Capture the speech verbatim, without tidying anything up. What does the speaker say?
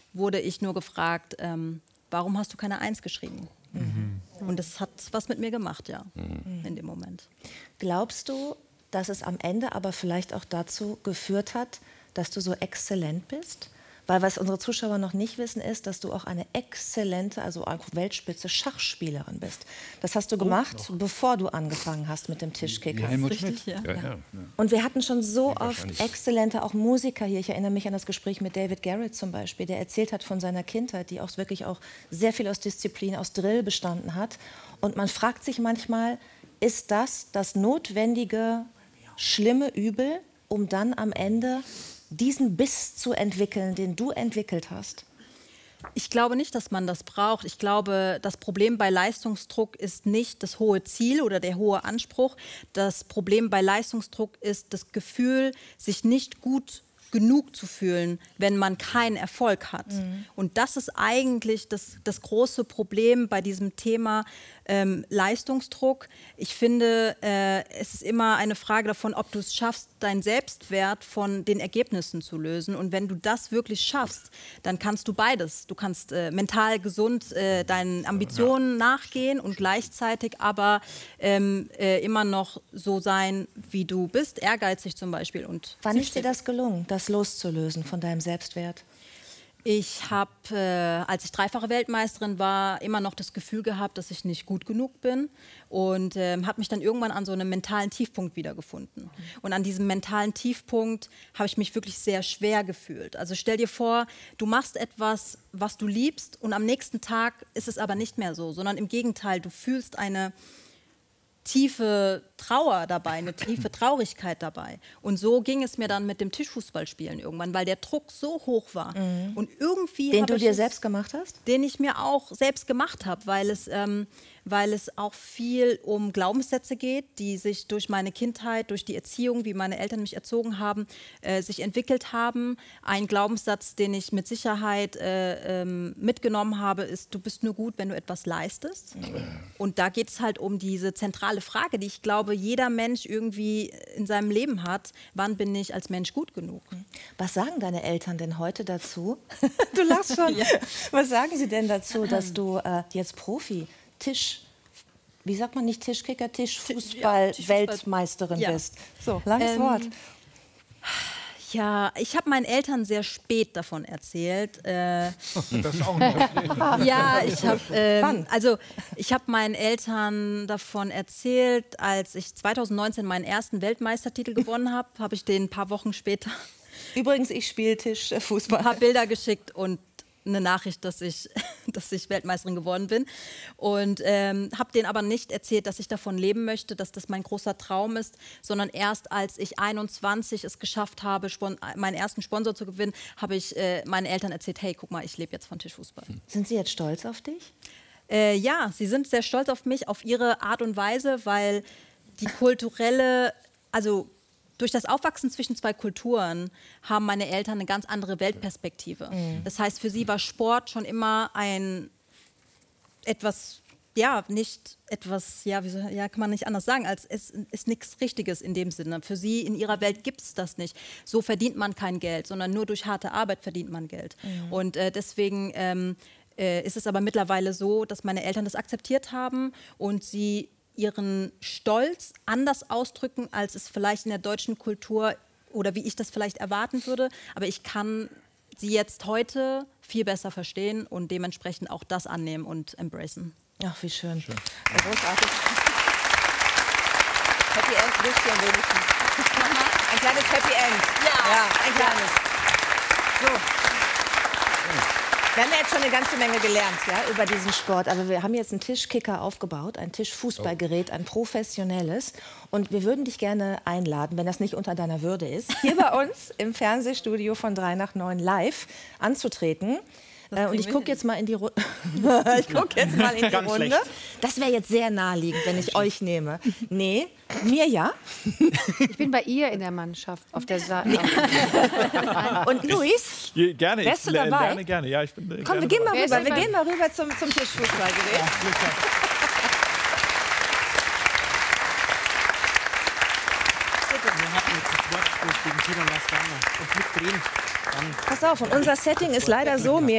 wurde ich nur gefragt, ähm, warum hast du keine Eins geschrieben? Mhm. Und das hat was mit mir gemacht, ja, mhm. in dem Moment. Glaubst du, dass es am Ende aber vielleicht auch dazu geführt hat, dass du so exzellent bist? Weil was unsere Zuschauer noch nicht wissen, ist, dass du auch eine exzellente, also auch Weltspitze Schachspielerin bist. Das hast du gemacht, oh, bevor du angefangen hast mit dem Tischkicker. Helmut Schmidt. Ja. Ja, ja. Ja. Und wir hatten schon so oft exzellente, auch Musiker hier. Ich erinnere mich an das Gespräch mit David Garrett zum Beispiel, der erzählt hat von seiner Kindheit, die auch wirklich auch sehr viel aus Disziplin, aus Drill bestanden hat. Und man fragt sich manchmal, ist das das notwendige, schlimme Übel, um dann am Ende diesen Biss zu entwickeln, den du entwickelt hast? Ich glaube nicht, dass man das braucht. Ich glaube, das Problem bei Leistungsdruck ist nicht das hohe Ziel oder der hohe Anspruch. Das Problem bei Leistungsdruck ist das Gefühl, sich nicht gut genug zu fühlen, wenn man keinen Erfolg hat. Mhm. Und das ist eigentlich das, das große Problem bei diesem Thema ähm, Leistungsdruck. Ich finde, äh, es ist immer eine Frage davon, ob du es schaffst, deinen Selbstwert von den Ergebnissen zu lösen. Und wenn du das wirklich schaffst, dann kannst du beides. Du kannst äh, mental gesund äh, deinen Ambitionen ja. nachgehen und gleichzeitig aber ähm, äh, immer noch so sein, wie du bist, ehrgeizig zum Beispiel. Und wann ist dir das gelungen, das loszulösen von deinem Selbstwert? Ich habe, äh, als ich dreifache Weltmeisterin war, immer noch das Gefühl gehabt, dass ich nicht gut genug bin und äh, habe mich dann irgendwann an so einem mentalen Tiefpunkt wiedergefunden. Mhm. Und an diesem mentalen Tiefpunkt habe ich mich wirklich sehr schwer gefühlt. Also stell dir vor, du machst etwas, was du liebst und am nächsten Tag ist es aber nicht mehr so, sondern im Gegenteil, du fühlst eine tiefe Trauer dabei, eine tiefe Traurigkeit dabei. Und so ging es mir dann mit dem Tischfußballspielen irgendwann, weil der Druck so hoch war. Mhm. Und irgendwie den du dir es, selbst gemacht hast? Den ich mir auch selbst gemacht habe, weil es, ähm, weil es auch viel um Glaubenssätze geht, die sich durch meine Kindheit, durch die Erziehung, wie meine Eltern mich erzogen haben, äh, sich entwickelt haben. Ein Glaubenssatz, den ich mit Sicherheit äh, ähm, mitgenommen habe, ist, du bist nur gut, wenn du etwas leistest. Mhm. Und da geht es halt um diese zentrale Frage, die ich glaube, jeder Mensch irgendwie in seinem Leben hat. Wann bin ich als Mensch gut genug? Was sagen deine Eltern denn heute dazu? Du lachst schon. Ja. Was sagen sie denn dazu, dass du äh, jetzt Profi, Tisch, wie sagt man nicht Tischkicker, Tischfußball-Weltmeisterin ja, bist? So, langes ähm, Wort. Ja, ich habe meinen Eltern sehr spät davon erzählt. Äh, das auch nicht. Ja, ich habe ähm, also ich habe meinen Eltern davon erzählt, als ich zweitausendneunzehn meinen ersten Weltmeistertitel gewonnen habe, habe ich den ein paar Wochen später. Übrigens, ich spiele Tischfußball. Ein paar Bilder geschickt und eine Nachricht, dass ich, dass ich Weltmeisterin geworden bin. Und ähm, habe denen aber nicht erzählt, dass ich davon leben möchte, dass das mein großer Traum ist, sondern erst als ich einundzwanzig es geschafft habe, Spon meinen ersten Sponsor zu gewinnen, habe ich äh, meinen Eltern erzählt, hey, guck mal, ich lebe jetzt von Tischfußball. Sind sie jetzt stolz auf dich? Äh, ja, sie sind sehr stolz auf mich, auf ihre Art und Weise, weil die kulturelle, also durch das Aufwachsen zwischen zwei Kulturen haben meine Eltern eine ganz andere Weltperspektive. Mhm. Das heißt, für sie war Sport schon immer ein etwas, ja, nicht etwas, ja, wie soll, ja, kann man nicht anders sagen, als es ist nichts Richtiges in dem Sinne. Für sie in ihrer Welt gibt es das nicht. So verdient man kein Geld, sondern nur durch harte Arbeit verdient man Geld. Mhm. Und äh, deswegen ähm, äh, ist es aber mittlerweile so, dass meine Eltern das akzeptiert haben und sie ihren Stolz anders ausdrücken, als es vielleicht in der deutschen Kultur oder wie ich das vielleicht erwarten würde. Aber ich kann sie jetzt heute viel besser verstehen und dementsprechend auch das annehmen und embracen. Ach, wie schön. schön. Großartig. Happy End, bisschen wenigstens. Ein kleines Happy End. Ja, ja ein kleines. So. Wir haben ja jetzt schon eine ganze Menge gelernt, ja, über diesen Sport. Aber wir haben jetzt einen Tischkicker aufgebaut, ein Tischfußballgerät, ein professionelles. Und wir würden dich gerne einladen, wenn das nicht unter deiner Würde ist, hier bei uns im Fernsehstudio von drei nach neun live anzutreten. Äh, und ich gucke jetzt mal in die Runde. ich gucke jetzt mal in die Ganz Runde. schlecht. Das wäre jetzt sehr naheliegend, wenn ich euch nehme. Nee, mir ja. Ich bin bei ihr in der Mannschaft auf der Seite. Und Luis? Ich, gerne, wärst du ich dabei? lerne gerne. Ja, ich bin, Komm, gerne wir gehen mal dabei. rüber. Wir gehen mal rüber zum, zum Tischfußballgerät. Ja, Glück gehabt. Pass auf, und unser Setting ist leider so,